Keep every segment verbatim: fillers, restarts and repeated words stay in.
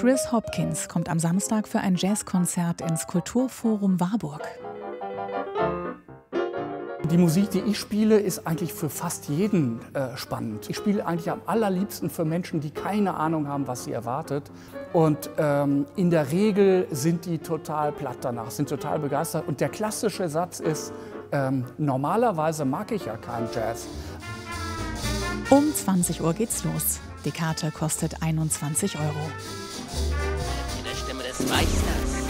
Chris Hopkins kommt am Samstag für ein Jazzkonzert ins Kulturforum Warburg. Die Musik, die ich spiele, ist eigentlich für fast jeden äh, spannend. Ich spiele eigentlich am allerliebsten für Menschen, die keine Ahnung haben, was sie erwartet. Und ähm, in der Regel sind die total platt danach, sind total begeistert. Und der klassische Satz ist, ähm, normalerweise mag ich ja keinen Jazz. Um zwanzig Uhr geht's los. Die Karte kostet einundzwanzig Euro. In der Stimme des Meisters.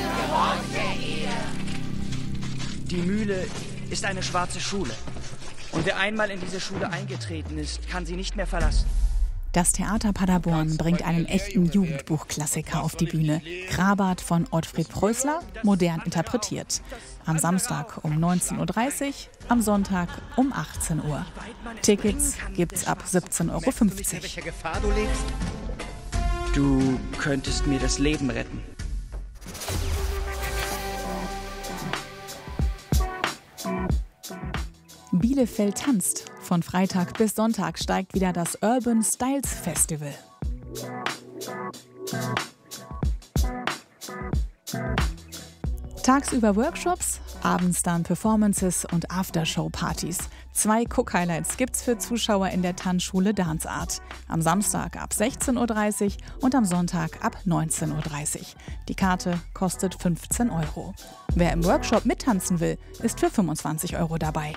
Die Mühle ist eine schwarze Schule. Und wer einmal in diese Schule eingetreten ist, kann sie nicht mehr verlassen. Das Theater Paderborn bringt einen echten Jugendbuchklassiker auf die Bühne. Krabat von Ottfried Preußler, modern interpretiert. Am Samstag um neunzehn Uhr dreißig, am Sonntag um achtzehn Uhr. Tickets gibt's ab siebzehn Euro fünfzig. Welcher Gefahr du lebst? Du könntest mir das Leben retten. Bielefeld tanzt. Von Freitag bis Sonntag steigt wieder das Urban Styles Festival. Tagsüber Workshops, abends dann Performances und Aftershow-Partys. Zwei Cook-Highlights gibt's für Zuschauer in der Tanzschule Dance Art. Am Samstag ab sechzehn Uhr dreißig und am Sonntag ab neunzehn Uhr dreißig. Die Karte kostet fünfzehn Euro. Wer im Workshop mittanzen will, ist für fünfundzwanzig Euro dabei.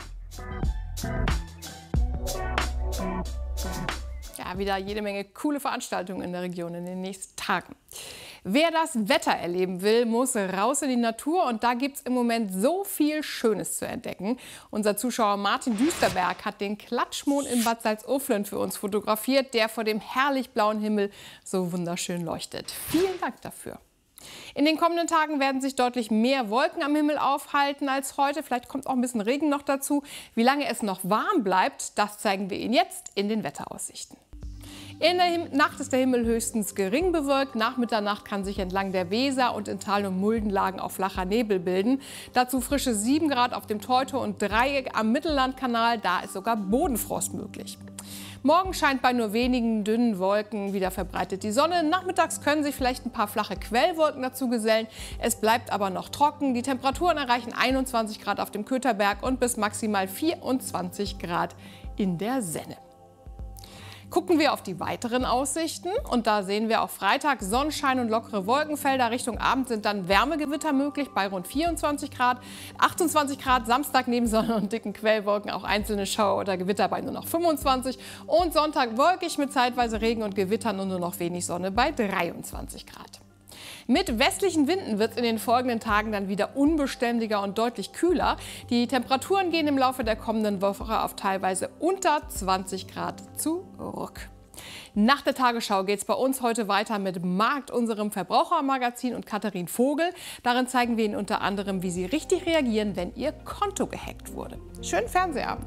Ja, wieder jede Menge coole Veranstaltungen in der Region in den nächsten Tagen. Wer das Wetter erleben will, muss raus in die Natur und da gibt es im Moment so viel Schönes zu entdecken. Unser Zuschauer Martin Düsterberg hat den Klatschmond in Bad Salzuflen für uns fotografiert, der vor dem herrlich blauen Himmel so wunderschön leuchtet. Vielen Dank dafür. In den kommenden Tagen werden sich deutlich mehr Wolken am Himmel aufhalten als heute. Vielleicht kommt auch ein bisschen Regen noch dazu. Wie lange es noch warm bleibt, das zeigen wir Ihnen jetzt in den Wetteraussichten. In der Him- Nacht ist der Himmel höchstens gering bewölkt. Nach Mitternacht kann sich entlang der Weser und in Tal- und Muldenlagen auch flacher Nebel bilden. Dazu frische sieben Grad auf dem Teutow und drei am Mittellandkanal. Da ist sogar Bodenfrost möglich. Morgen scheint bei nur wenigen dünnen Wolken wieder verbreitet die Sonne. Nachmittags können sich vielleicht ein paar flache Quellwolken dazu gesellen. Es bleibt aber noch trocken. Die Temperaturen erreichen einundzwanzig Grad auf dem Kötherberg und bis maximal vierundzwanzig Grad in der Senne. Gucken wir auf die weiteren Aussichten und da sehen wir auch Freitag Sonnenschein und lockere Wolkenfelder. Richtung Abend sind dann Wärmegewitter möglich bei rund vierundzwanzig Grad. achtundzwanzig Grad Samstag neben Sonne und dicken Quellwolken auch einzelne Schauer oder Gewitter bei nur noch fünfundzwanzig. Und Sonntag wolkig mit zeitweise Regen und Gewittern und nur noch wenig Sonne bei dreiundzwanzig Grad. Mit westlichen Winden wird es in den folgenden Tagen dann wieder unbeständiger und deutlich kühler. Die Temperaturen gehen im Laufe der kommenden Woche auf teilweise unter zwanzig Grad zurück. Nach der Tagesschau geht es bei uns heute weiter mit Markt, unserem Verbrauchermagazin, und Katharin Vogel. Darin zeigen wir Ihnen unter anderem, wie Sie richtig reagieren, wenn Ihr Konto gehackt wurde. Schönen Fernsehabend!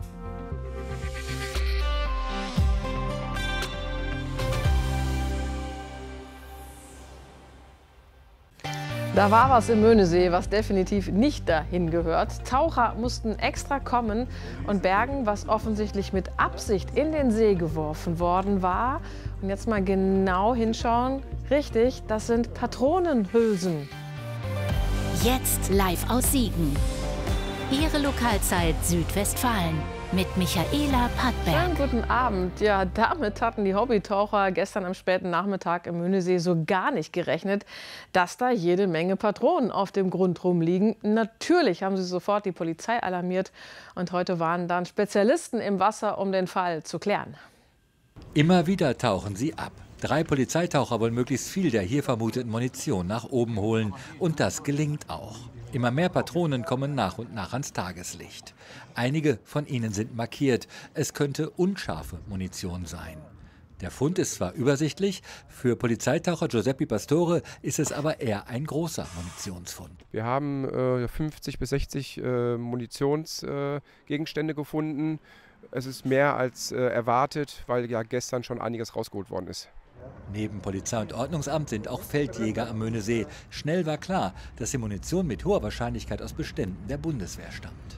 Da war was im Möhnesee, was definitiv nicht dahin gehört. Taucher mussten extra kommen und bergen, was offensichtlich mit Absicht in den See geworfen worden war. Und jetzt mal genau hinschauen. Richtig, das sind Patronenhülsen. Jetzt live aus Siegen. Ihre Lokalzeit Südwestfalen mit Michaela Pattberg. Schönen guten Abend. Ja, damit hatten die Hobbytaucher gestern am späten Nachmittag im Möhnesee so gar nicht gerechnet, dass da jede Menge Patronen auf dem Grund rumliegen. Natürlich haben sie sofort die Polizei alarmiert und heute waren dann Spezialisten im Wasser, um den Fall zu klären. Immer wieder tauchen sie ab. Drei Polizeitaucher wollen möglichst viel der hier vermuteten Munition nach oben holen und das gelingt auch. Immer mehr Patronen kommen nach und nach ans Tageslicht. Einige von ihnen sind markiert. Es könnte unscharfe Munition sein. Der Fund ist zwar übersichtlich, für Polizeitaucher Giuseppe Pastore ist es aber eher ein großer Munitionsfund. Wir haben äh, fünfzig bis sechzig äh, Munitionsgegenstände äh, gefunden. Es ist mehr als äh, erwartet, weil ja gestern schon einiges rausgeholt worden ist. Neben Polizei und Ordnungsamt sind auch Feldjäger am Möhnesee. Schnell war klar, dass die Munition mit hoher Wahrscheinlichkeit aus Beständen der Bundeswehr stammt.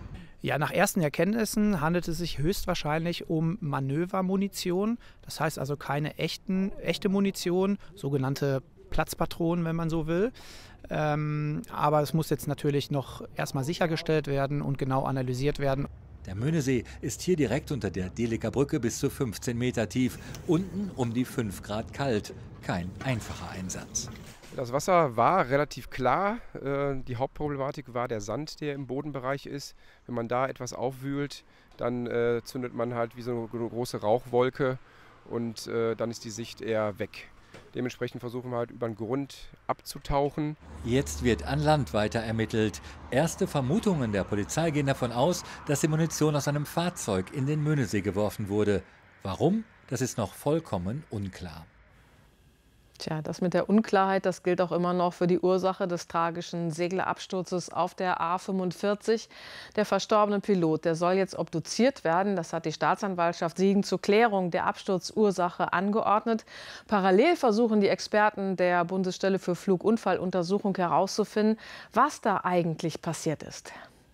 Ja, nach ersten Erkenntnissen handelt es sich höchstwahrscheinlich um Manövermunition. Das heißt also keine echten, echte Munition, sogenannte Platzpatronen, wenn man so will. Ähm, aber es muss jetzt natürlich noch erstmal sichergestellt werden und genau analysiert werden. Der Möhnesee ist hier direkt unter der Deliker Brücke bis zu fünfzehn Meter tief. Unten um die fünf Grad kalt. Kein einfacher Einsatz. Das Wasser war relativ klar. Die Hauptproblematik war der Sand, der im Bodenbereich ist. Wenn man da etwas aufwühlt, dann äh, zündet man halt wie so eine große Rauchwolke und äh, dann ist die Sicht eher weg. Dementsprechend versuchen wir halt über den Grund abzutauchen. Jetzt wird an Land weiter ermittelt. Erste Vermutungen der Polizei gehen davon aus, dass die Munition aus einem Fahrzeug in den Möhnesee geworfen wurde. Warum? Das ist noch vollkommen unklar. Tja, das mit der Unklarheit, das gilt auch immer noch für die Ursache des tragischen Seglerabsturzes auf der A fünfundvierzig. Der verstorbene Pilot, der soll jetzt obduziert werden. Das hat die Staatsanwaltschaft Siegen zur Klärung der Absturzursache angeordnet. Parallel versuchen die Experten der Bundesstelle für Flugunfalluntersuchung herauszufinden, was da eigentlich passiert ist.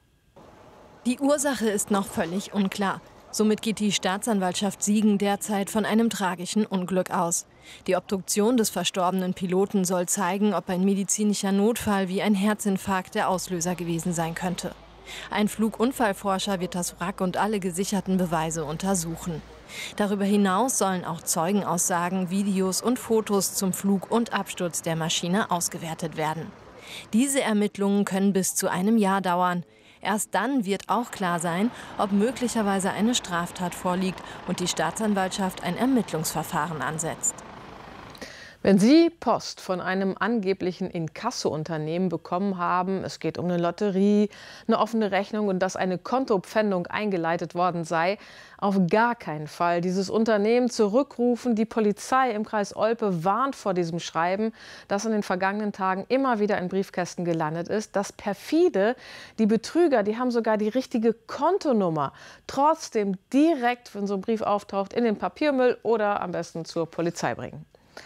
Die Ursache ist noch völlig unklar. Somit geht die Staatsanwaltschaft Siegen derzeit von einem tragischen Unglück aus. Die Obduktion des verstorbenen Piloten soll zeigen, ob ein medizinischer Notfall wie ein Herzinfarkt der Auslöser gewesen sein könnte. Ein Flugunfallforscher wird das Wrack und alle gesicherten Beweise untersuchen. Darüber hinaus sollen auch Zeugenaussagen, Videos und Fotos zum Flug und Absturz der Maschine ausgewertet werden. Diese Ermittlungen können bis zu einem Jahr dauern. Erst dann wird auch klar sein, ob möglicherweise eine Straftat vorliegt und die Staatsanwaltschaft ein Ermittlungsverfahren ansetzt. Wenn Sie Post von einem angeblichen Inkasso-Unternehmen bekommen haben, es geht um eine Lotterie, eine offene Rechnung und dass eine Kontopfändung eingeleitet worden sei, auf gar keinen Fall dieses Unternehmen zurückrufen. Die Polizei im Kreis Olpe warnt vor diesem Schreiben, das in den vergangenen Tagen immer wieder in Briefkästen gelandet ist. Das perfide, die Betrüger, die haben sogar die richtige Kontonummer. Trotzdem direkt, wenn so ein Brief auftaucht, in den Papiermüll oder am besten zur Polizei bringen.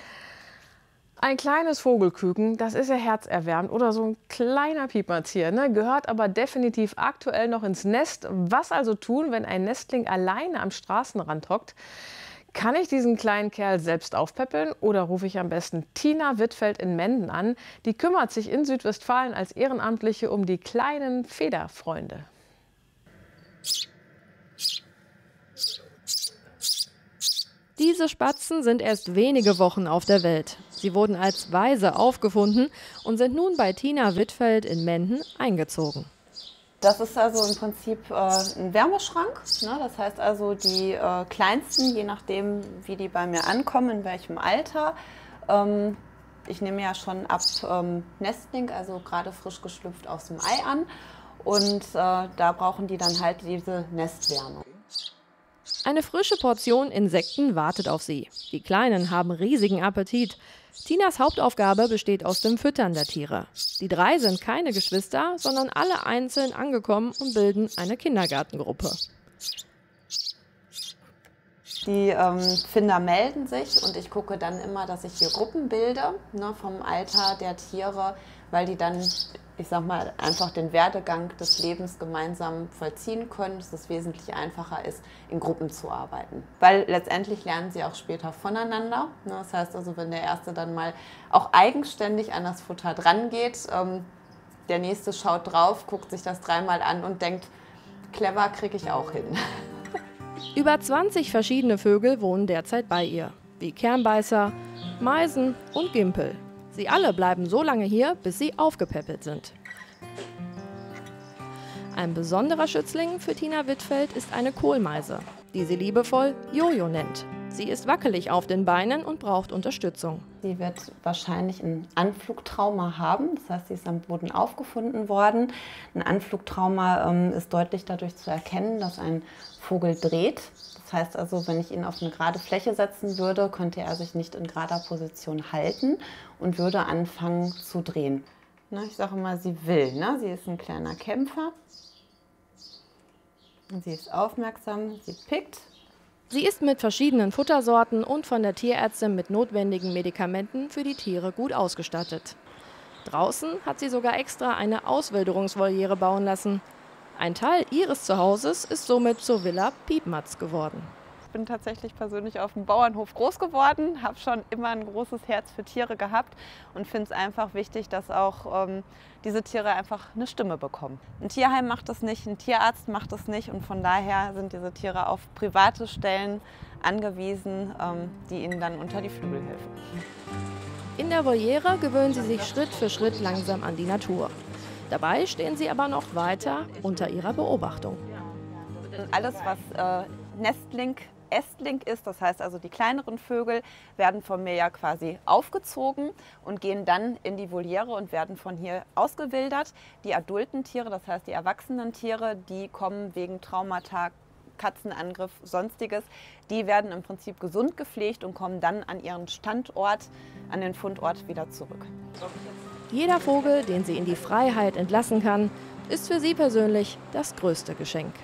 Ein kleines Vogelküken, das ist ja herzerwärmend, oder so ein kleiner Piepmatzier, ne? Gehört aber definitiv aktuell noch ins Nest. Was also tun, wenn ein Nestling alleine am Straßenrand hockt? Kann ich diesen kleinen Kerl selbst aufpäppeln oder rufe ich am besten Tina Wittfeld in Menden an? Die kümmert sich in Südwestfalen als Ehrenamtliche um die kleinen Federfreunde. Diese Spatzen sind erst wenige Wochen auf der Welt. Sie wurden als Waise aufgefunden und sind nun bei Tina Wittfeld in Menden eingezogen. Das ist also im Prinzip äh, ein Wärmeschrank. Ne? Das heißt also die äh, kleinsten, je nachdem wie die bei mir ankommen, in welchem Alter. Ähm, ich nehme ja schon ab ähm, Nestling, also gerade frisch geschlüpft aus dem Ei an. Und äh, da brauchen die dann halt diese Nestwärme. Eine frische Portion Insekten wartet auf sie. Die Kleinen haben riesigen Appetit. Tinas Hauptaufgabe besteht aus dem Füttern der Tiere. Die drei sind keine Geschwister, sondern alle einzeln angekommen und bilden eine Kindergartengruppe. Die ähm, Finder melden sich und ich gucke dann immer, dass ich hier Gruppen bilde, ne, vom Alter der Tiere, weil die dann, ich sag mal, einfach den Werdegang des Lebens gemeinsam vollziehen können, dass es wesentlich einfacher ist, in Gruppen zu arbeiten. Weil letztendlich lernen sie auch später voneinander. Das heißt also, wenn der Erste dann mal auch eigenständig an das Futter dran geht, ähm, der Nächste schaut drauf, guckt sich das dreimal an und denkt, clever, kriege ich auch hin. Über zwanzig verschiedene Vögel wohnen derzeit bei ihr, wie Kernbeißer, Meisen und Gimpel. Sie alle bleiben so lange hier, bis sie aufgepäppelt sind. Ein besonderer Schützling für Tina Wittfeld ist eine Kohlmeise, die sie liebevoll Jojo nennt. Sie ist wackelig auf den Beinen und braucht Unterstützung. Sie wird wahrscheinlich ein Anflugtrauma haben, das heißt, sie ist am Boden aufgefunden worden. Ein Anflugtrauma ähm, ist deutlich dadurch zu erkennen, dass ein Vogel dreht. Das heißt also, wenn ich ihn auf eine gerade Fläche setzen würde, könnte er sich nicht in gerader Position halten und würde anfangen zu drehen. Na, ich sage mal, sie will. Ne? Sie ist ein kleiner Kämpfer. Und sie ist aufmerksam, sie pickt. Sie ist mit verschiedenen Futtersorten und von der Tierärztin mit notwendigen Medikamenten für die Tiere gut ausgestattet. Draußen hat sie sogar extra eine Auswilderungsvoliere bauen lassen. Ein Teil ihres Zuhauses ist somit zur Villa Piepmatz geworden. Ich bin tatsächlich persönlich auf dem Bauernhof groß geworden, habe schon immer ein großes Herz für Tiere gehabt und finde es einfach wichtig, dass auch ähm, diese Tiere einfach eine Stimme bekommen. Ein Tierheim macht das nicht, ein Tierarzt macht das nicht und von daher sind diese Tiere auf private Stellen angewiesen, ähm, die ihnen dann unter die Flügel helfen. In der Voliere gewöhnen sie sich Schritt für Schritt langsam an die Natur. Dabei stehen sie aber noch weiter unter ihrer Beobachtung. Alles, was äh, Nestling, Ästling ist, das heißt also die kleineren Vögel, werden von mir ja quasi aufgezogen und gehen dann in die Voliere und werden von hier ausgewildert. Die adulten Tiere, das heißt die erwachsenen Tiere, die kommen wegen Traumata, Katzenangriff, sonstiges, die werden im Prinzip gesund gepflegt und kommen dann an ihren Standort, an den Fundort wieder zurück. Jeder Vogel, den sie in die Freiheit entlassen kann, ist für sie persönlich das größte Geschenk.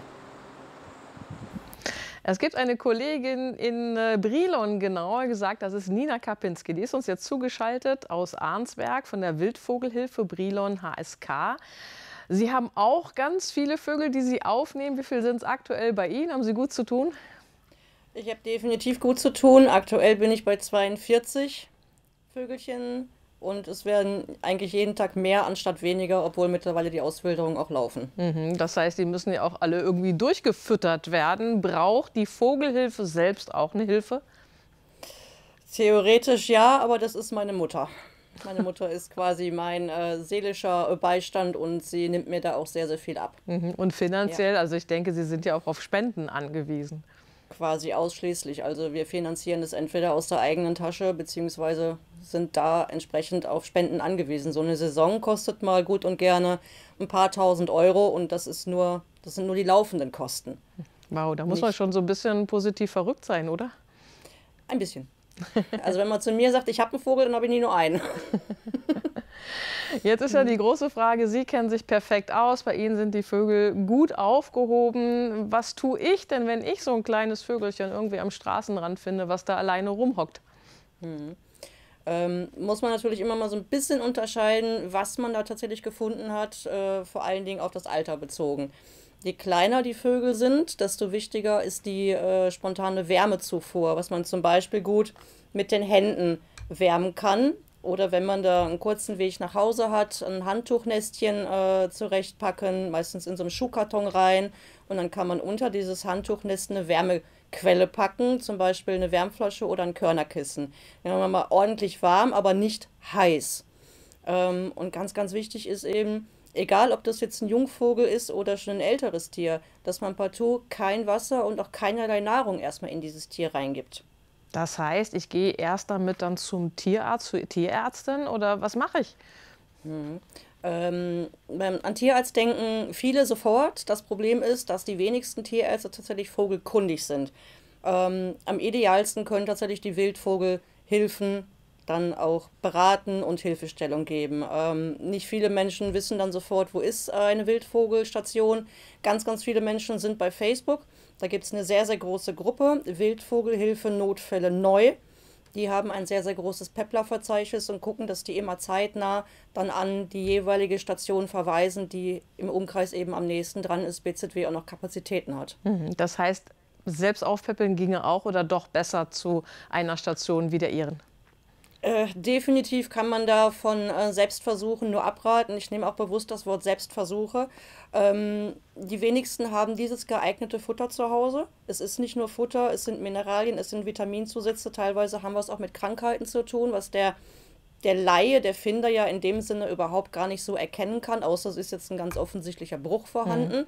Es gibt eine Kollegin in Brilon, genauer gesagt, das ist Nina Kapinski. Die ist uns jetzt zugeschaltet aus Arnsberg von der Wildvogelhilfe Brilon H S K. Sie haben auch ganz viele Vögel, die Sie aufnehmen. Wie viele sind es aktuell bei Ihnen? Haben Sie gut zu tun? Ich habe definitiv gut zu tun. Aktuell bin ich bei zweiundvierzig Vögelchen. Und es werden eigentlich jeden Tag mehr anstatt weniger, obwohl mittlerweile die Auswilderungen auch laufen. Mhm, das heißt, die müssen ja auch alle irgendwie durchgefüttert werden. Braucht die Vogelhilfe selbst auch eine Hilfe? Theoretisch ja, aber das ist meine Mutter. Meine Mutter ist quasi mein äh, seelischer Beistand und sie nimmt mir da auch sehr, sehr viel ab. Mhm, und finanziell, ja. Also ich denke, Sie sind ja auch auf Spenden angewiesen. Quasi ausschließlich. Also wir finanzieren das entweder aus der eigenen Tasche, beziehungsweise sind da entsprechend auf Spenden angewiesen. So eine Saison kostet mal gut und gerne ein paar tausend Euro und das ist nur, das sind nur die laufenden Kosten. Wow, da muss Nicht. man schon so ein bisschen positiv verrückt sein, oder? Ein bisschen. Also wenn man zu mir sagt, ich habe einen Vogel, dann habe ich nie nur einen. Jetzt ist ja die große Frage, Sie kennen sich perfekt aus, bei Ihnen sind die Vögel gut aufgehoben. Was tue ich denn, wenn ich so ein kleines Vögelchen irgendwie am Straßenrand finde, was da alleine rumhockt? Hm. Ähm, muss man natürlich immer mal so ein bisschen unterscheiden, was man da tatsächlich gefunden hat, äh, vor allen Dingen auf das Alter bezogen. Je kleiner die Vögel sind, desto wichtiger ist die äh, spontane Wärmezufuhr, was man zum Beispiel gut mit den Händen wärmen kann. Oder wenn man da einen kurzen Weg nach Hause hat, ein Handtuchnestchen äh, zurechtpacken, meistens in so einen Schuhkarton rein. Und dann kann man unter dieses Handtuchnest eine Wärmequelle packen, zum Beispiel eine Wärmflasche oder ein Körnerkissen. Dann haben wir mal ordentlich warm, aber nicht heiß. Ähm, und ganz, ganz wichtig ist eben, egal ob das jetzt ein Jungvogel ist oder schon ein älteres Tier, dass man partout kein Wasser und auch keinerlei Nahrung erstmal in dieses Tier reingibt. Das heißt, ich gehe erst damit dann zum Tierarzt, zur Tierärztin oder was mache ich? Mhm. Ähm, beim, an Tierarzt denken viele sofort. Das Problem ist, dass die wenigsten Tierärzte tatsächlich vogelkundig sind. Ähm, am idealsten können tatsächlich die Wildvogelhilfen dann auch beraten und Hilfestellung geben. Ähm, nicht viele Menschen wissen dann sofort, wo ist eine Wildvogelstation. Ganz, ganz viele Menschen sind bei Facebook. Da gibt es eine sehr, sehr große Gruppe, Wildvogelhilfe Notfälle neu. Die haben ein sehr, sehr großes Peppler-Verzeichnis und gucken, dass die immer zeitnah dann an die jeweilige Station verweisen, die im Umkreis eben am nächsten dran ist, B Z W auch noch Kapazitäten hat. Das heißt, selbst aufpäppeln ginge auch oder doch besser zu einer Station wie der Ihren? Äh, definitiv kann man da von äh, Selbstversuchen nur abraten. Ich nehme auch bewusst das Wort Selbstversuche. Ähm, die wenigsten haben dieses geeignete Futter zu Hause. Es ist nicht nur Futter, es sind Mineralien, es sind Vitaminzusätze. Teilweise haben wir es auch mit Krankheiten zu tun, was der, der Laie, der Finder ja in dem Sinne überhaupt gar nicht so erkennen kann, außer es ist jetzt ein ganz offensichtlicher Bruch vorhanden. Mhm.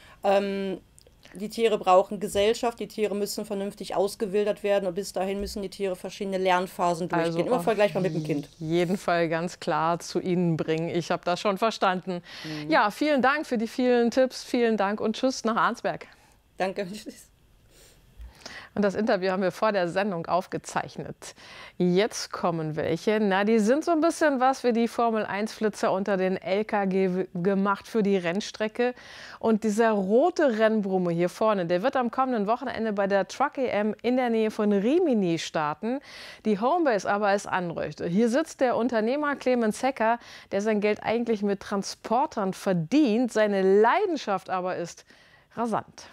Ähm, Die Tiere brauchen Gesellschaft, die Tiere müssen vernünftig ausgewildert werden und bis dahin müssen die Tiere verschiedene Lernphasen durchgehen. Also immer vergleichbar mit dem Kind. Jeden Fall ganz klar zu Ihnen bringen. Ich habe das schon verstanden. Mhm. Ja, vielen Dank für die vielen Tipps. Vielen Dank und tschüss nach Arnsberg. Danke. Tschüss. Und das Interview haben wir vor der Sendung aufgezeichnet. Jetzt kommen welche. Na, die sind so ein bisschen was wie die Formel eins Flitzer unter den L K G gemacht für die Rennstrecke. Und dieser rote Rennbrumme hier vorne, der wird am kommenden Wochenende bei der Truck E M in der Nähe von Rimini starten. Die Homebase aber ist Anröchte. Hier sitzt der Unternehmer Clemens Hecker, der sein Geld eigentlich mit Transportern verdient. Seine Leidenschaft aber ist rasant.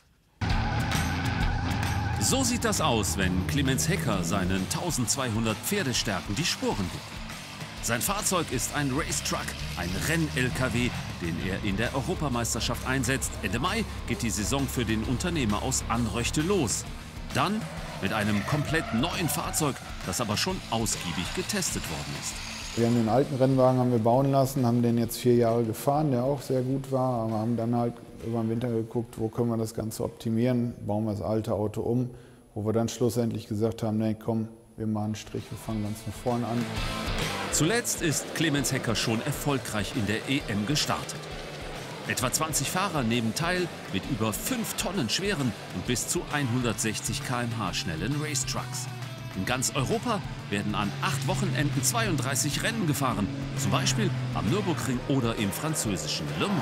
So sieht das aus, wenn Clemens Hecker seinen tausendzweihundert Pferdestärken die Sporen gibt. Sein Fahrzeug ist ein Racetruck, ein Renn-L K W, den er in der Europameisterschaft einsetzt. Ende Mai geht die Saison für den Unternehmer aus Anröchte los. Dann mit einem komplett neuen Fahrzeug, das aber schon ausgiebig getestet worden ist. Wir haben den alten Rennwagen haben wir bauen lassen, haben den jetzt vier Jahre gefahren, der auch sehr gut war, aber haben dann halt über den Winter geguckt, wo können wir das Ganze optimieren, bauen wir das alte Auto um, wo wir dann schlussendlich gesagt haben, nee, komm, wir machen einen Strich, wir fangen ganz von vorne an. Zuletzt ist Clemens Hecker schon erfolgreich in der E M gestartet. Etwa zwanzig Fahrer nehmen teil mit über fünf Tonnen schweren und bis zu hundertsechzig Kilometer pro Stunde schnellen Racetrucks. In ganz Europa werden an acht Wochenenden zweiunddreißig Rennen gefahren, zum Beispiel am Nürburgring oder im französischen Le Mans.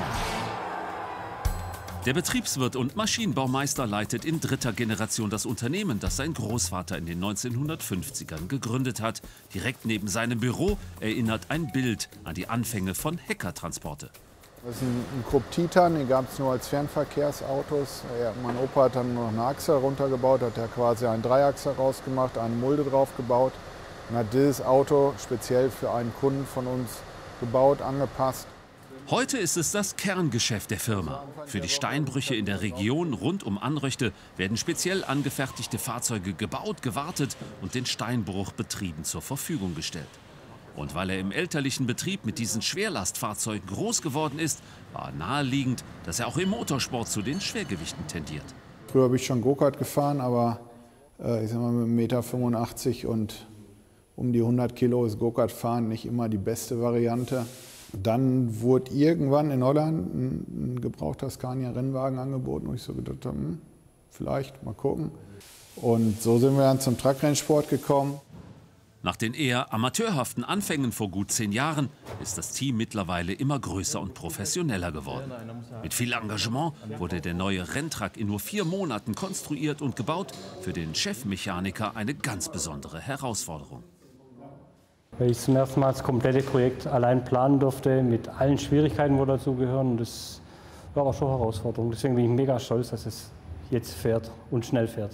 Der Betriebswirt und Maschinenbaumeister leitet in dritter Generation das Unternehmen, das sein Großvater in den neunzehnhundertfünfzigern gegründet hat. Direkt neben seinem Büro erinnert ein Bild an die Anfänge von Hecker-Transporte. Das ist ein, ein Krupp Titan, den gab es nur als Fernverkehrsautos. Ja, mein Opa hat dann noch eine Achse runtergebaut, hat er quasi einen Dreiachser rausgemacht, eine Mulde drauf gebaut und hat dieses Auto speziell für einen Kunden von uns gebaut, angepasst. Heute ist es das Kerngeschäft der Firma. Für die Steinbrüche in der Region rund um Anröchte werden speziell angefertigte Fahrzeuge gebaut, gewartet und den Steinbruchbetrieben zur Verfügung gestellt. Und weil er im elterlichen Betrieb mit diesen Schwerlastfahrzeugen groß geworden ist, war naheliegend, dass er auch im Motorsport zu den Schwergewichten tendiert. Früher habe ich schon Go-Kart gefahren, aber äh, ich sag mal, mit einem Meter fünfundachtzig und um die hundert Kilo ist Go-Kart fahren nicht immer die beste Variante. Dann wurde irgendwann in Holland ein, ein gebrauchter Scania-Rennwagen angeboten, wo ich so gedacht habe, hm, vielleicht, mal gucken. Und so sind wir dann zum Truckrennsport gekommen. Nach den eher amateurhaften Anfängen vor gut zehn Jahren ist das Team mittlerweile immer größer und professioneller geworden. Mit viel Engagement wurde der neue Renntruck in nur vier Monaten konstruiert und gebaut. Für den Chefmechaniker eine ganz besondere Herausforderung. Weil ich zum ersten Mal das komplette Projekt allein planen durfte, mit allen Schwierigkeiten, die dazugehören. Das war aber schon eine Herausforderung. Deswegen bin ich mega stolz, dass es jetzt fährt und schnell fährt.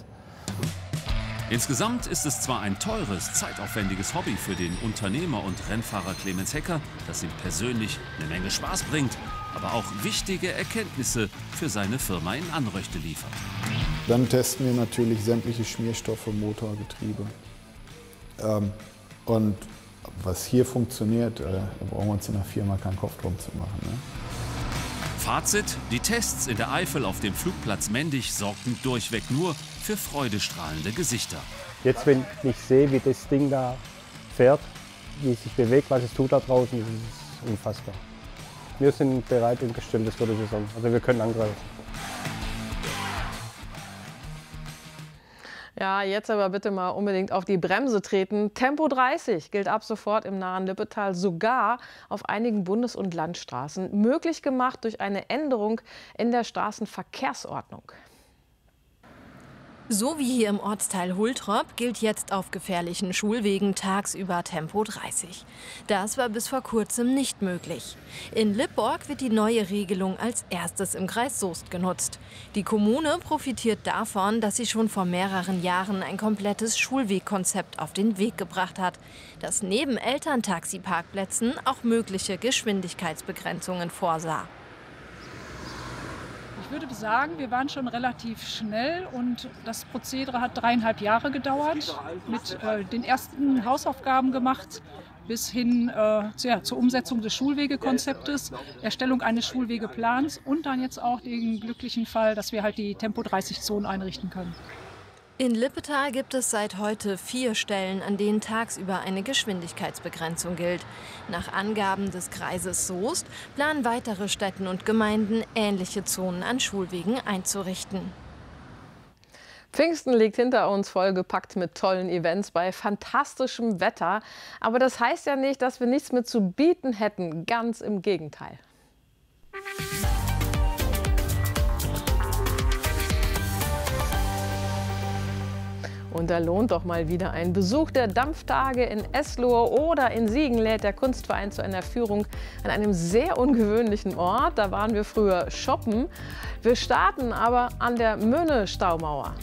Insgesamt ist es zwar ein teures, zeitaufwendiges Hobby für den Unternehmer und Rennfahrer Clemens Hecker, das ihm persönlich eine Menge Spaß bringt, aber auch wichtige Erkenntnisse für seine Firma in Anröchte liefert. Dann testen wir natürlich sämtliche Schmierstoffe, Motor, Getriebe. Ähm, und was hier funktioniert, äh, da brauchen wir uns in der Firma keinen Kopf drum zu machen. Ne? Fazit: Die Tests in der Eifel auf dem Flugplatz Mendig sorgten durchweg nur für freudestrahlende Gesichter. Jetzt, wenn ich sehe, wie das Ding da fährt, wie es sich bewegt, was es tut da draußen, das ist unfassbar. Wir sind bereit und gestellt für die Saison. Also wir können angreifen. Ja, jetzt aber bitte mal unbedingt auf die Bremse treten. Tempo dreißig gilt ab sofort im nahen Lippetal sogar auf einigen Bundes- und Landstraßen. Möglich gemacht durch eine Änderung in der Straßenverkehrsordnung. So wie hier im Ortsteil Hultrop gilt jetzt auf gefährlichen Schulwegen tagsüber Tempo dreißig. Das war bis vor kurzem nicht möglich. In Lipborg wird die neue Regelung als erstes im Kreis Soest genutzt. Die Kommune profitiert davon, dass sie schon vor mehreren Jahren ein komplettes Schulwegkonzept auf den Weg gebracht hat, das neben Elterntaxi-Parkplätzen auch mögliche Geschwindigkeitsbegrenzungen vorsah. Ich würde sagen, wir waren schon relativ schnell und das Prozedere hat dreieinhalb Jahre gedauert, mit äh, den ersten Hausaufgaben gemacht bis hin äh, zu, ja, zur Umsetzung des Schulwegekonzeptes, Erstellung eines Schulwegeplans und dann jetzt auch den glücklichen Fall, dass wir halt die Tempo dreißig Zonen einrichten können. In Lippetal gibt es seit heute vier Stellen, an denen tagsüber eine Geschwindigkeitsbegrenzung gilt. Nach Angaben des Kreises Soest planen weitere Städte und Gemeinden, ähnliche Zonen an Schulwegen einzurichten. Pfingsten liegt hinter uns, vollgepackt mit tollen Events bei fantastischem Wetter. Aber das heißt ja nicht, dass wir nichts mehr zu bieten hätten. Ganz im Gegenteil. Und da lohnt doch mal wieder ein Besuch der Dampftage in Eslohe oder in Siegen lädt der Kunstverein zu einer Führung an einem sehr ungewöhnlichen Ort. Da waren wir früher shoppen. Wir starten aber an der Möhne-Staumauer.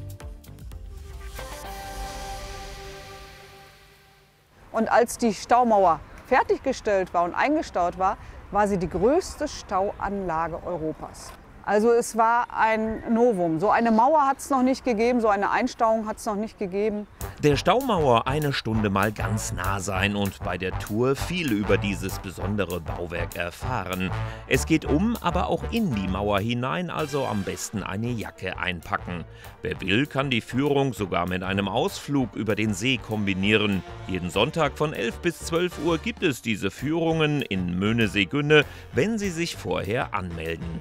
Und als die Staumauer fertiggestellt war und eingestaut war, war sie die größte Stauanlage Europas. Also es war ein Novum. So eine Mauer hat es noch nicht gegeben, so eine Einstauung hat es noch nicht gegeben. Der Staumauer eine Stunde mal ganz nah sein und bei der Tour viel über dieses besondere Bauwerk erfahren. Es geht um, aber auch in die Mauer hinein, also am besten eine Jacke einpacken. Wer will, kann die Führung sogar mit einem Ausflug über den See kombinieren. Jeden Sonntag von elf bis zwölf Uhr gibt es diese Führungen in Möhnesee-Günne, wenn Sie sich vorher anmelden.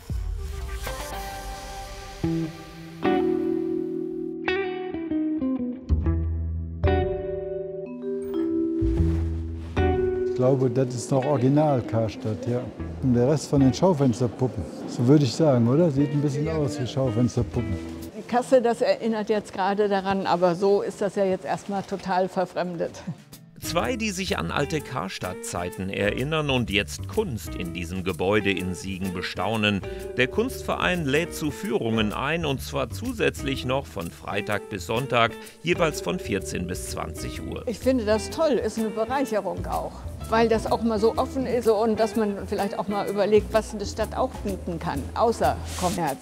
Ich glaube, das ist noch Original Karstadt, ja. Und der Rest von den Schaufensterpuppen, so würde ich sagen, oder? Sieht ein bisschen aus wie Schaufensterpuppen. Die Kasse, das erinnert jetzt gerade daran, aber so ist das ja jetzt erstmal total verfremdet. Zwei, die sich an alte Karstadt-Zeiten erinnern und jetzt Kunst in diesem Gebäude in Siegen bestaunen. Der Kunstverein lädt zu Führungen ein und zwar zusätzlich noch von Freitag bis Sonntag, jeweils von vierzehn bis zwanzig Uhr. Ich finde das toll, ist eine Bereicherung auch, weil das auch mal so offen ist und dass man vielleicht auch mal überlegt, was eine Stadt auch bieten kann, außer Kommerz.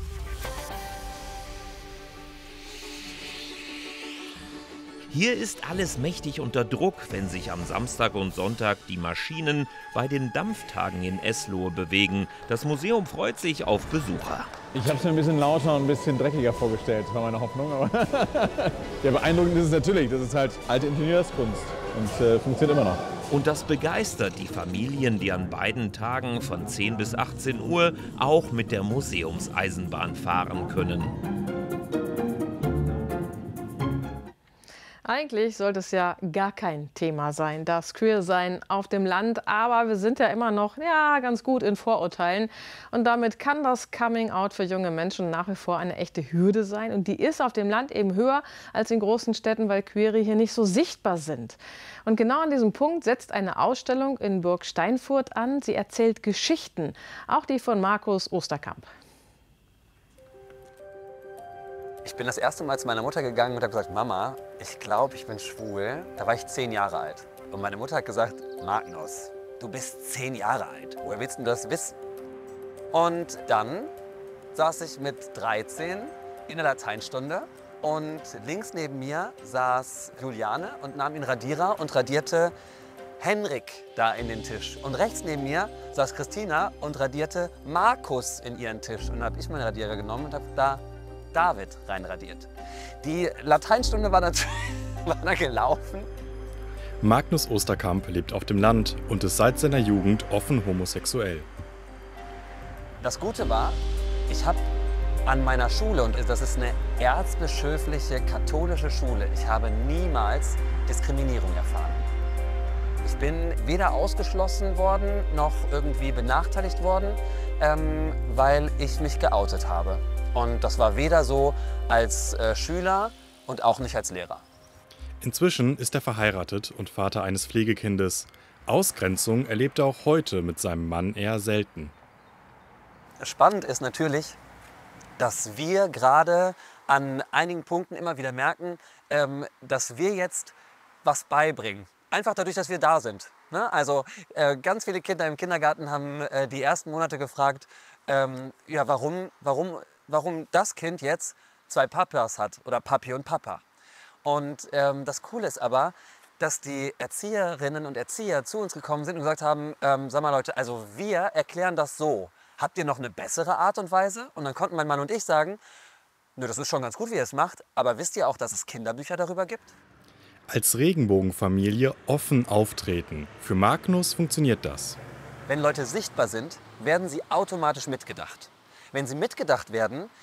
Hier ist alles mächtig unter Druck, wenn sich am Samstag und Sonntag die Maschinen bei den Dampftagen in Eslohe bewegen. Das Museum freut sich auf Besucher. Ich habe es mir ein bisschen lauter und ein bisschen dreckiger vorgestellt, war meine Hoffnung. Aber ja, beeindruckend ist es natürlich. Das ist halt alte Ingenieurskunst und äh, funktioniert immer noch. Und das begeistert die Familien, die an beiden Tagen von zehn bis achtzehn Uhr auch mit der Museumseisenbahn fahren können. Eigentlich sollte es ja gar kein Thema sein, das Queersein auf dem Land. Aber wir sind ja immer noch ja, ganz gut in Vorurteilen. Und damit kann das Coming-out für junge Menschen nach wie vor eine echte Hürde sein. Und die ist auf dem Land eben höher als in großen Städten, weil Queere hier nicht so sichtbar sind. Und genau an diesem Punkt setzt eine Ausstellung in Burg Steinfurt an. Sie erzählt Geschichten, auch die von Markus Osterkamp. Ich bin das erste Mal zu meiner Mutter gegangen und habe gesagt, Mama, ich glaube, ich bin schwul. Da war ich zehn Jahre alt. Und meine Mutter hat gesagt, Magnus, du bist zehn Jahre alt. Woher willst du das wissen? Und dann saß ich mit dreizehn in der Lateinstunde und links neben mir saß Juliane und nahm den Radierer und radierte Henrik da in den Tisch. Und rechts neben mir saß Christina und radierte Markus in ihren Tisch. Und dann habe ich meinen Radierer genommen und habe da David reinradiert. Die Lateinstunde war dann, war dann gelaufen. Magnus Osterkamp lebt auf dem Land und ist seit seiner Jugend offen homosexuell. Das Gute war, ich habe an meiner Schule, und das ist eine erzbischöfliche katholische Schule, ich habe niemals Diskriminierung erfahren. Ich bin weder ausgeschlossen worden, noch irgendwie benachteiligt worden, ähm, weil ich mich geoutet habe. Und das war weder so als äh, Schüler und auch nicht als Lehrer. Inzwischen ist er verheiratet und Vater eines Pflegekindes. Ausgrenzung erlebt er auch heute mit seinem Mann eher selten. Spannend ist natürlich, dass wir gerade an einigen Punkten immer wieder merken, ähm, dass wir jetzt was beibringen. Einfach dadurch, dass wir da sind. Ne? Also äh, ganz viele Kinder im Kindergarten haben äh, die ersten Monate gefragt, ähm, ja, warum, warum warum das Kind jetzt zwei Papas hat oder Papi und Papa. Und ähm, das Coole ist aber, dass die Erzieherinnen und Erzieher zu uns gekommen sind und gesagt haben, ähm, sag mal Leute, also wir erklären das so. Habt ihr noch eine bessere Art und Weise? Und dann konnten mein Mann und ich sagen, nö, das ist schon ganz gut, wie ihr es macht, aber wisst ihr auch, dass es Kinderbücher darüber gibt? Als Regenbogenfamilie offen auftreten. Für Magnus funktioniert das. Wenn Leute sichtbar sind, werden sie automatisch mitgedacht. Wenn sie mitgedacht werden,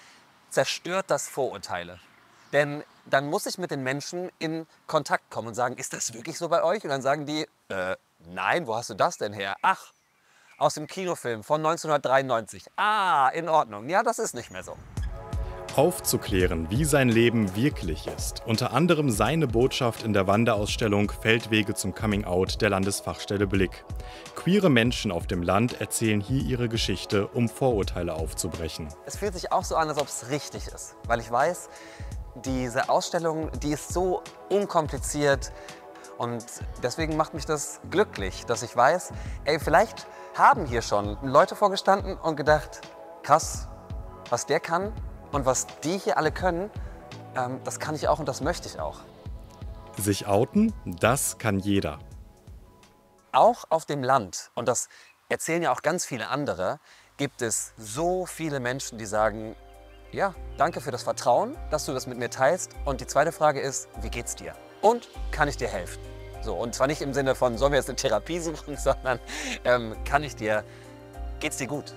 zerstört das Vorurteile. Denn dann muss ich mit den Menschen in Kontakt kommen und sagen, ist das wirklich so bei euch? Und dann sagen die, äh, nein, wo hast du das denn her? Ach, aus dem Kinofilm von neunzehnhundertdreiundneunzig. Ah, in Ordnung. Ja, das ist nicht mehr so. Aufzuklären, wie sein Leben wirklich ist. Unter anderem seine Botschaft in der Wanderausstellung Feldwege zum Coming-out der Landesfachstelle Blick. Queere Menschen auf dem Land erzählen hier ihre Geschichte, um Vorurteile aufzubrechen. Es fühlt sich auch so an, als ob es richtig ist. Weil ich weiß, diese Ausstellung, die ist so unkompliziert. Und deswegen macht mich das glücklich, dass ich weiß, ey, vielleicht haben hier schon Leute vorgestanden und gedacht, krass, was der kann und was die hier alle können, ähm, das kann ich auch und das möchte ich auch. Sich outen, das kann jeder. Auch auf dem Land, und das erzählen ja auch ganz viele andere, gibt es so viele Menschen, die sagen, ja, danke für das Vertrauen, dass du das mit mir teilst. Und die zweite Frage ist, wie geht's dir? Und kann ich dir helfen? So, und zwar nicht im Sinne von, sollen wir jetzt eine Therapie suchen, sondern ähm, kann ich dir, geht's dir gut?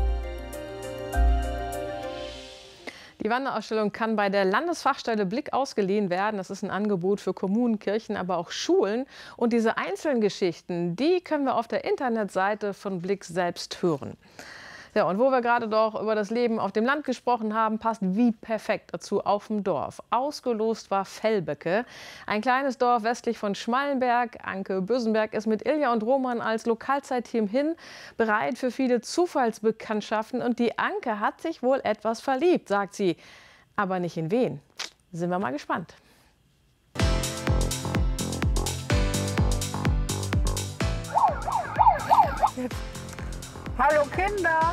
Die Wanderausstellung kann bei der Landesfachstelle Blick ausgeliehen werden. Das ist ein Angebot für Kommunen, Kirchen, aber auch Schulen. Und diese einzelnen Geschichten, die können wir auf der Internetseite von Blick selbst hören. Ja, und wo wir gerade doch über das Leben auf dem Land gesprochen haben, passt wie perfekt dazu auf dem Dorf. Ausgelost war Velbeke, ein kleines Dorf westlich von Schmallenberg. Anke Bösenberg ist mit Ilja und Roman als Lokalzeitteam hin, bereit für viele Zufallsbekanntschaften. Und die Anke hat sich wohl etwas verliebt, sagt sie. Aber nicht in wen. Sind wir mal gespannt. Hallo Kinder!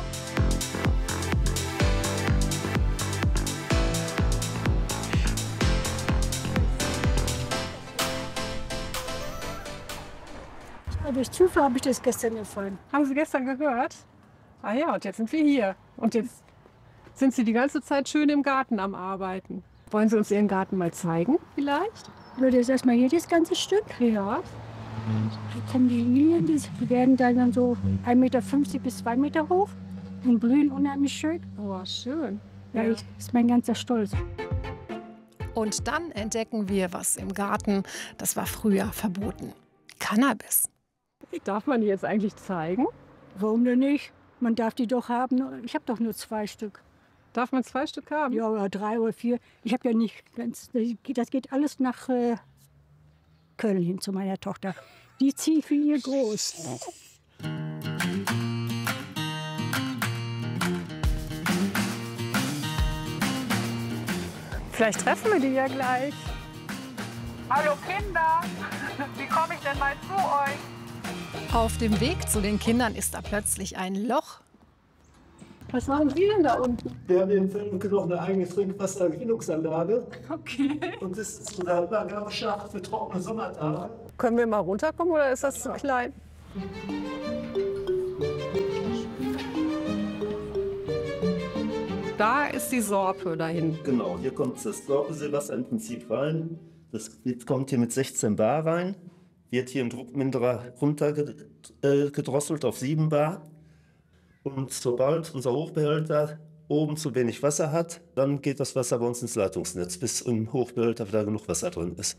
Durch Zufall habe ich das gestern erfahren. Haben Sie gestern gehört? Ah ja, und jetzt sind wir hier. Und jetzt sind Sie die ganze Zeit schön im Garten am Arbeiten. Wollen Sie uns Ihren Garten mal zeigen vielleicht? Würde jetzt erstmal hier das ganze Stück. Ja. Da kommen die Lilien, die werden dann so ein Meter fünfzig bis zwei Meter hoch und blühen unheimlich schön. Oh, schön. Ja, ja. Das ist mein ganzer Stolz. Und dann entdecken wir was im Garten, das war früher verboten. Cannabis. Darf man die jetzt eigentlich zeigen? Warum denn nicht? Man darf die doch haben. Ich habe doch nur zwei Stück. Darf man zwei Stück haben? Ja, oder drei oder vier. Ich habe ja nicht ganz. Das geht alles nach äh, Köln hin zu meiner Tochter. Die zieht für ihr groß. Vielleicht treffen wir die ja gleich. Hallo Kinder! Wie komme ich denn mal zu euch? Auf dem Weg zu den Kindern ist da plötzlich ein Loch. Was machen Sie denn da unten? Wir haben in Velbeke noch eine eigene Trinkwassergewinnungsanlage. Okay. Und das ist so eine Ablageschacht für trockene Sommertage. Können wir mal runterkommen oder ist das zu klein? Da ist die Sorpe dahin. Genau, hier kommt das Sorpeseewasser im Prinzip rein. Das kommt hier mit sechzehn Bar rein, wird hier im Druckminderer runtergedrosselt auf sieben Bar. Und sobald unser Hochbehälter oben zu wenig Wasser hat, dann geht das Wasser bei uns ins Leitungsnetz, bis im Hochbehälter wieder genug Wasser drin ist.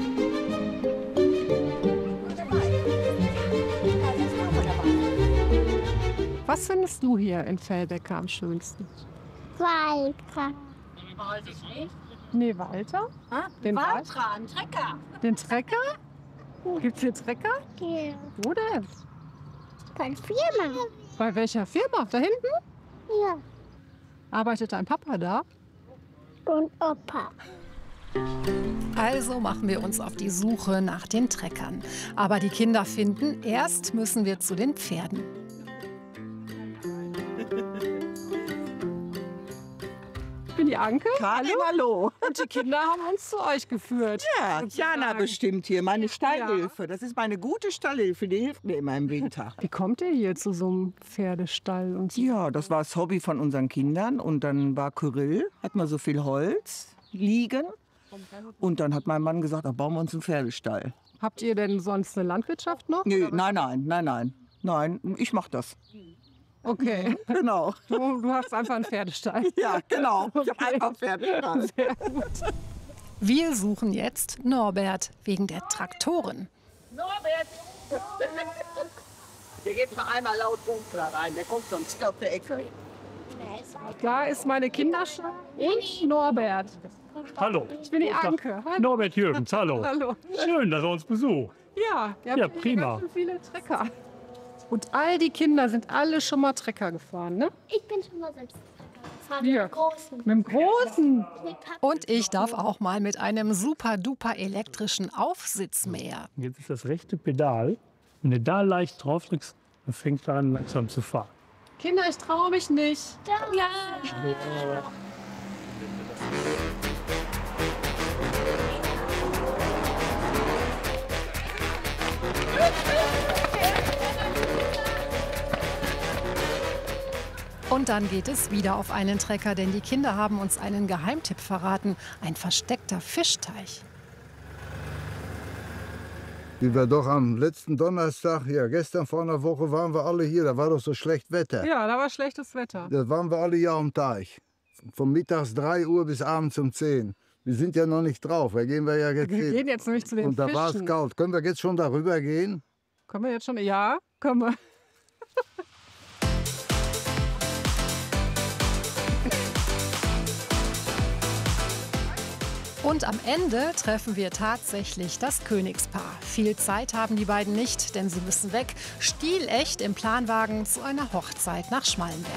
Was findest du hier in Velbeke am schönsten? Walter. Nee, Walter? Ah, Den Walter, ein Trecker. Den Trecker? Gibt's hier Trecker? Ja. Wo denn? Bei Firma. Bei welcher Firma? Da hinten? Ja. Arbeitet dein Papa da? Und Opa. Also machen wir uns auf die Suche nach den Treckern. Aber die Kinder finden, erst müssen wir zu den Pferden. Ich bin die Anke. Karin, hallo. Und die Kinder haben uns zu euch geführt. Ja, Jana bestimmt hier, meine Stallhilfe. Das ist meine gute Stallhilfe, die hilft mir immer im Winter. Wie kommt ihr hier zu so einem Pferdestall? Und so? Ja, das war das Hobby von unseren Kindern. Und dann war Kyrill, hat man so viel Holz liegen. Und dann hat mein Mann gesagt, da bauen wir uns einen Pferdestall. Habt ihr denn sonst eine Landwirtschaft noch? Nee, nein, nein, nein, nein. Nein, ich mach das. Okay. Genau. Du, du hast einfach einen Pferdestall. Ja, genau. Ich habe einfach einen Pferdestall. Sehr gut. Wir suchen jetzt Norbert wegen der Traktoren. Norbert! Der geht mal einmal laut da rein, der kommt sonst auf der Ecke. Da ist meine Kinderschau und Norbert. Hallo. Ich bin die Anke. Hallo. Norbert Jürgens, hallo. Hallo. Schön, dass er uns besucht. Ja, wir Ja, haben hier prima. ganz viele Trecker. Und all die Kinder sind alle schon mal Trecker gefahren, ne? Ich bin schon mal selbst gefahren. Hier. Mit dem Großen. Mit dem Großen. Und ich darf auch mal mit einem super-duper elektrischen Aufsitzmäher. Jetzt ist das rechte Pedal. Wenn du da leicht drauf drückst, dann fängt er an, langsam zu fahren. Kinder, ich traue mich nicht. Ja. Und dann geht es wieder auf einen Trecker, denn die Kinder haben uns einen Geheimtipp verraten. Ein versteckter Fischteich. Wie wir doch am letzten Donnerstag, ja gestern vor einer Woche waren wir alle hier, da war doch so schlecht Wetter. Ja, da war schlechtes Wetter. Da waren wir alle hier am Teich. Von mittags drei Uhr bis abends um zehn. Wir sind ja noch nicht drauf, da gehen wir ja jetzt Wir hin. gehen jetzt nämlich zu den Und da war es Fischen. kalt. Können wir jetzt schon darüber gehen? Können wir jetzt schon? Ja, können wir. Und am Ende treffen wir tatsächlich das Königspaar. Viel Zeit haben die beiden nicht, denn sie müssen weg. Stilecht im Planwagen zu einer Hochzeit nach Schmallenberg.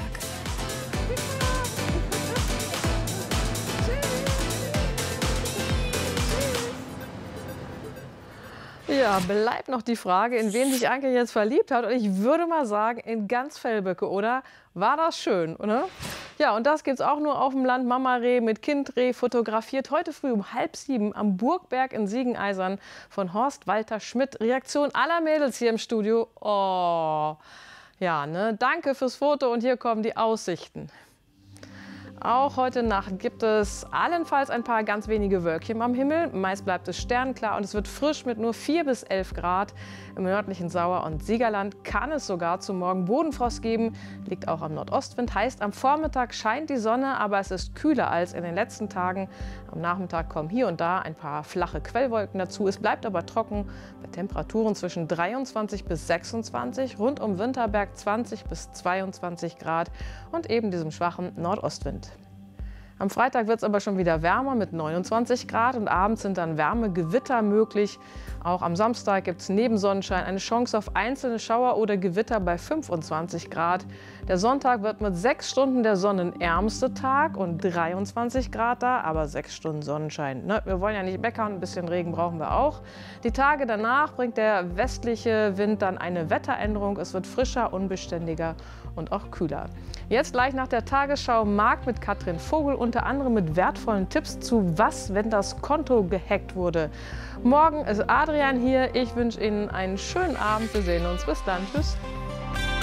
Ja, bleibt noch die Frage, in wen sich Anke jetzt verliebt hat. Und ich würde mal sagen, in ganz Velbeke, oder? War das schön, oder? Ja, und das gibt's auch nur auf dem Land. Mama Reh mit Kind Reh fotografiert heute früh um halb sieben am Burgberg in Siegeneisern von Horst Walter Schmidt. Reaktion aller Mädels hier im Studio. Oh, ja, ne? Danke fürs Foto und hier kommen die Aussichten. Auch heute Nacht gibt es allenfalls ein paar ganz wenige Wölkchen am Himmel. Meist bleibt es sternklar und es wird frisch mit nur vier bis elf Grad. Im nördlichen Sauer- und Siegerland kann es sogar zum Morgen Bodenfrost geben. Liegt auch am Nordostwind. Heißt, am Vormittag scheint die Sonne, aber es ist kühler als in den letzten Tagen. Am Nachmittag kommen hier und da ein paar flache Quellwolken dazu. Es bleibt aber trocken bei Temperaturen zwischen dreiundzwanzig bis sechsundzwanzig. Rund um Winterberg zwanzig bis zweiundzwanzig Grad und eben diesem schwachen Nordostwind. Am Freitag wird es aber schon wieder wärmer mit neunundzwanzig Grad und abends sind dann Wärmegewitter möglich. Auch am Samstag gibt es neben Sonnenschein eine Chance auf einzelne Schauer oder Gewitter bei fünfundzwanzig Grad. Der Sonntag wird mit sechs Stunden der sonnenärmste Tag und dreiundzwanzig Grad da, aber sechs Stunden Sonnenschein. Ne? Wir wollen ja nicht meckern, ein bisschen Regen brauchen wir auch. Die Tage danach bringt der westliche Wind dann eine Wetteränderung. Es wird frischer, unbeständiger und auch kühler. Jetzt gleich nach der Tagesschau Markt mit Katrin Vogel, unter anderem mit wertvollen Tipps zu was, wenn das Konto gehackt wurde. Morgen ist Adrian hier. Ich wünsche Ihnen einen schönen Abend. Wir sehen uns. Bis dann. Tschüss.